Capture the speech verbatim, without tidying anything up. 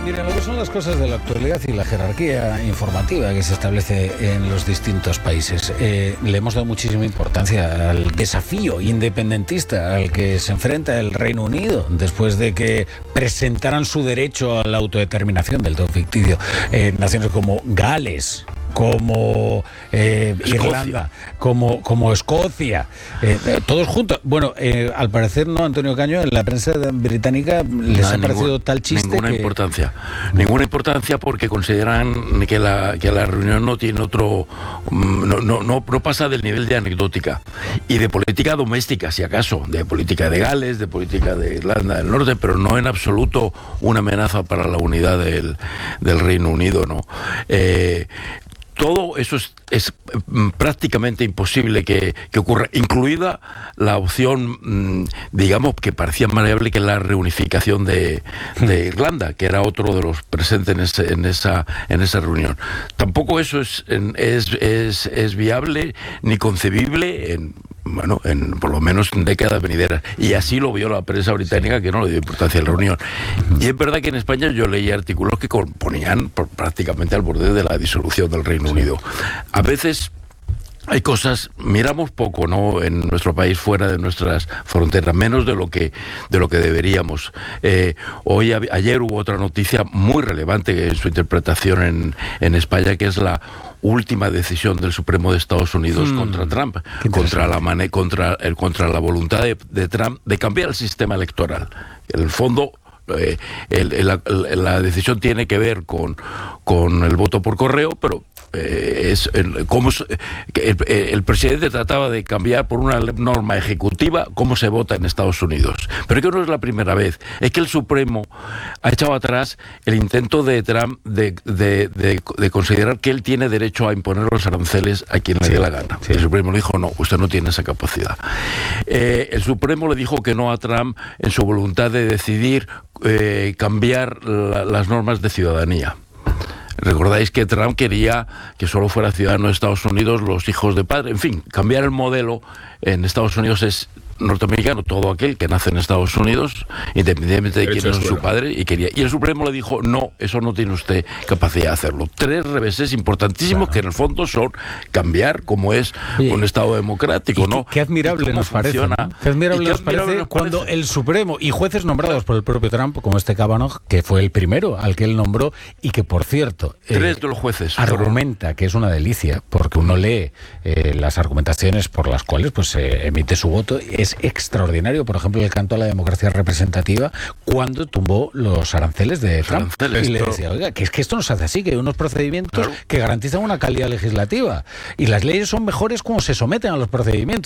Miren, lo que son las cosas de la actualidad y la jerarquía informativa que se establece en los distintos países. Eh, le hemos dado muchísima importancia al desafío independentista al que se enfrenta el Reino Unido después de que presentaran su derecho a la autodeterminación del todo ficticio. Eh, naciones como Gales, como eh, Irlanda, como, como Escocia, eh, todos juntos. Bueno, eh, al parecer no, Antonio Caño, en la prensa británica les Nada, ha parecido ningún, tal chiste ninguna que... importancia, ninguna importancia porque consideran que la que la reunión no tiene otro, no, no, no, no pasa del nivel de anecdótica y de política doméstica, si acaso, de política de Gales, de política de Irlanda del Norte, pero no en absoluto una amenaza para la unidad del, del Reino Unido, ¿no? Eh, Todo eso es, es prácticamente imposible que, que ocurra, incluida la opción, digamos, que parecía variable, que la reunificación de, de Irlanda, que era otro de los presentes en, ese, en, esa, en esa reunión. Tampoco eso es, es, es, es viable ni concebible en... bueno, en, por lo menos en décadas venideras. Y así lo vio la prensa británica, que no le dio importancia a la reunión. Y es verdad que en España yo leí artículos que ponían por, prácticamente al borde de la disolución del Reino Unido. A veces hay cosas, miramos poco, ¿no?, en nuestro país, fuera de nuestras fronteras, menos de lo que de lo que deberíamos. Eh, hoy, ayer hubo otra noticia muy relevante en su interpretación en, en España, que es la última decisión del Supremo de Estados Unidos hmm. contra Trump, contra la mane, contra el contra la voluntad de, de Trump de cambiar el sistema electoral. En el fondo, eh, el, el, la, la decisión tiene que ver con, con el voto por correo, pero Eh, es el, cómo es, el, el presidente trataba de cambiar por una norma ejecutiva cómo se vota en Estados Unidos, pero que no es la primera vez. Es que el Supremo ha echado atrás el intento de Trump de, de, de, de considerar que él tiene derecho a imponer los aranceles a quien le sí, dé la gana. Sí. El Supremo le dijo: no, usted no tiene esa capacidad. Eh, el Supremo le dijo que no a Trump en su voluntad de decidir eh, cambiar la, las normas de ciudadanía. Recordáis que Trump quería que solo fuera ciudadano de Estados Unidos los hijos de padre. En fin, cambiar el modelo en Estados Unidos es norteamericano, todo aquel que nace en Estados Unidos, independientemente de quién es su padre, y quería. Y el Supremo le dijo: no, eso no tiene usted capacidad de hacerlo. Tres reveses importantísimos, claro, que en el fondo son cambiar cómo es Oye, un Estado democrático, ¿no? Qué, qué admirable nos parece, ¿no? Qué admirable nos parece cuando el Supremo y jueces nombrados por el propio Trump, como este Kavanaugh, que fue el primero al que él nombró, y que, por cierto, tres eh, de los jueces argumenta que es una delicia, porque uno lee eh, las argumentaciones por las cuales pues se eh, emite su voto. Es extraordinario, por ejemplo, el canto a la democracia representativa cuando tumbó los aranceles de Trump. Aranceles, y le decía: oiga, que es que esto no se hace así, que hay unos procedimientos claro. que garantizan una calidad legislativa, y las leyes son mejores cuando se someten a los procedimientos.